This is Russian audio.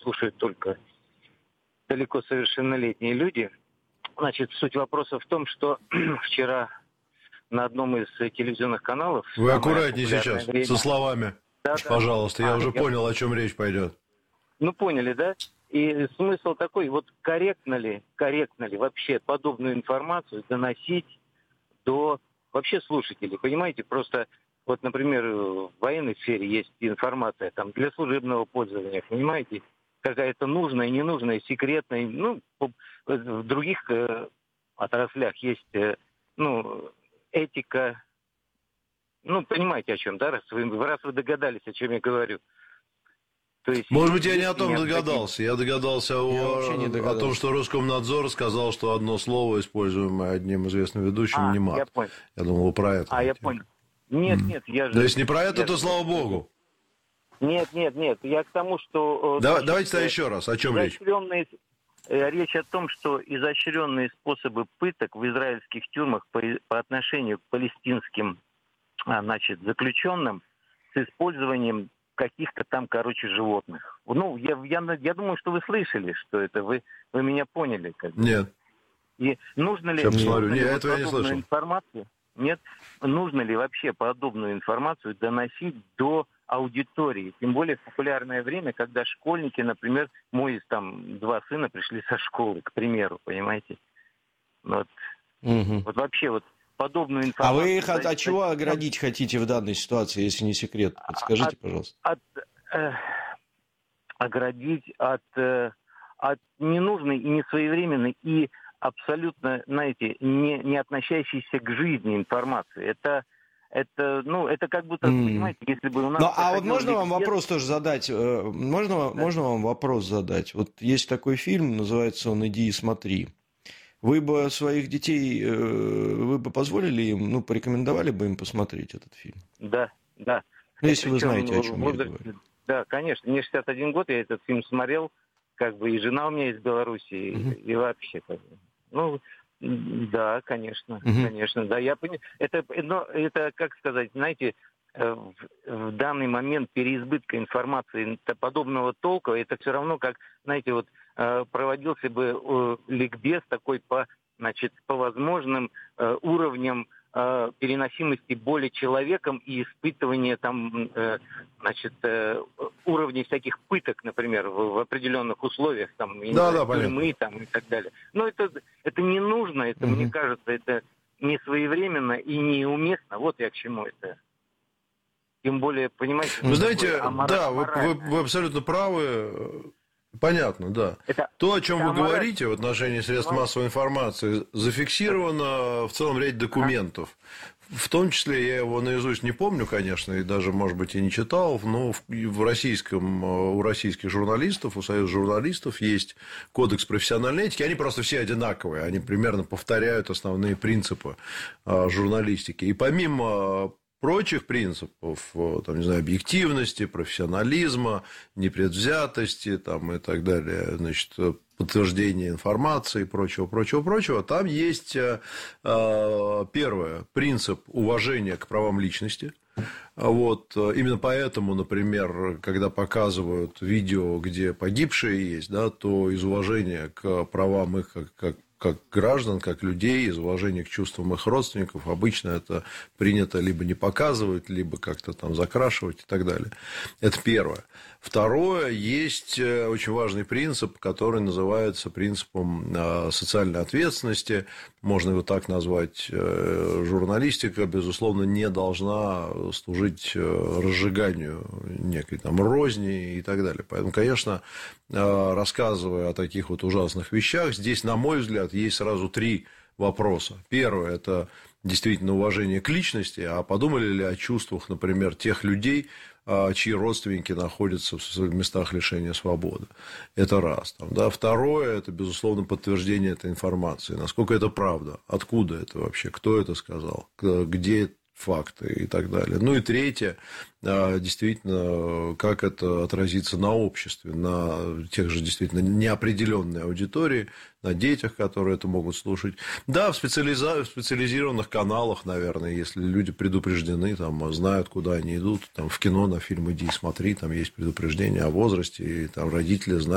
слушают только далеко совершеннолетние люди. Значит, суть вопроса в том, что вчера на одном из телевизионных каналов... Вы аккуратнее сейчас со словами, пожалуйста. Я уже понял, о чем речь пойдет. Ну, поняли, да? И смысл такой, вот корректно ли вообще подобную информацию доносить до вообще слушателей, понимаете? Просто, вот, например, в военной сфере есть информация там для служебного пользования, понимаете? Какая-то нужная, ненужная, секретная. Ну, в других отраслях есть, этика. Ну, понимаете, о чем, да? Раз вы догадались, о чем я говорю. То есть, может быть, я не о том догадался. Я догадался о том, что Роскомнадзор сказал, что одно слово, используемое одним известным ведущим, не мат. Я понял. Я думал, вы про это. Я понял. Нет, я же... Но если не про это, то слава богу. Нет. Я к тому, что... Давайте тогда еще раз. О чем речь? Речь о том, что изощренные способы пыток в израильских тюрьмах по отношению к палестинским, заключенным с использованием каких-то там, животных. Ну, я думаю, что вы слышали, что это. Вы меня поняли. Нет. И нужно ли... этого я не слышал. Информацию? Нет. Нужно ли вообще подобную информацию доносить до аудитории? Тем более в популярное время, когда школьники, например, мои два сына пришли со школы, к примеру, понимаете? Вот, вот вообще подобную информацию... А вы их от чего оградить хотите в данной ситуации, если не секрет? Подскажите, пожалуйста. Оградить от ненужной и несвоевременной и абсолютно, не относящейся к жизни информации. Это как будто, понимаете, если бы у нас... вот можно вам вопрос тоже задать? Можно вам вопрос задать? Вот есть такой фильм, называется он «Иди и смотри». Вы бы своих детей, вы бы позволили им, порекомендовали бы им посмотреть этот фильм? Да. Если вы знаете, о чем я говорю. Да, конечно. Мне 61 год, я этот фильм смотрел, и жена у меня из Беларуси, и вообще, да, конечно, конечно, да, я понимаю. Это, как сказать, знаете, в данный момент переизбытка информации подобного толка, это все равно, как, знаете, проводился бы ликбез такой по возможным уровням переносимости боли человеком и испытывания уровней всяких пыток, например, в определенных условиях, тюрьмы и так далее. Но это не нужно, это, мне кажется, это не своевременно и неуместно. Вот я к чему это. Тем более, понимаете... Вы знаете, вы абсолютно правы. Понятно, да. То, о чем вы говорите в отношении средств массовой информации, зафиксировано в целом ряде документов. В том числе, я его наизусть не помню, конечно, и даже, может быть, и не читал, но у российских журналистов, у Союза журналистов есть кодекс профессиональной этики. Они просто все одинаковые, они примерно повторяют основные принципы журналистики. И помимо прочих принципов, объективности, профессионализма, непредвзятости и так далее, подтверждения информации и прочего, там есть первое, принцип уважения к правам личности. Именно поэтому, например, когда показывают видео, где погибшие есть, то из уважения к правам их как граждан, как людей, из уважения к чувствам их родственников, обычно это принято либо не показывать, либо как-то закрашивать и так далее. Это первое. Второе, есть очень важный принцип, который называется принципом социальной ответственности. Можно его так назвать. Журналистика, безусловно, не должна служить разжиганию некой розни и так далее. Поэтому, конечно, рассказывая о таких ужасных вещах, здесь, на мой взгляд, есть сразу три вопроса. Первое – это действительно уважение к личности, а подумали ли о чувствах, например, тех людей, чьи родственники находятся в местах лишения свободы. Это раз. Второе – это, безусловно, подтверждение этой информации. Насколько это правда, откуда это вообще, кто это сказал, где факты и так далее. И третье, действительно, как это отразится на обществе, на тех же действительно неопределенной аудитории, на детях, которые это могут слушать. Да, в специализированных каналах, наверное, если люди предупреждены, знают, куда они идут, в кино, на фильм «Иди и смотри», там есть предупреждение о возрасте, и родители знают,